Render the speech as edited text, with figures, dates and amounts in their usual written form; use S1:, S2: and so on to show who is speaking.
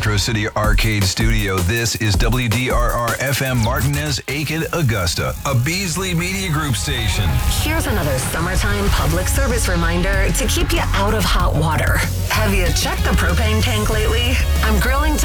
S1: Retro City Arcade Studio. This is WDRR FM Martinez, Aiken, Augusta, a Beasley Media Group station.
S2: Here's another summertime public service reminder to keep you out of hot water. Have you checked the propane tank lately? I'm grilling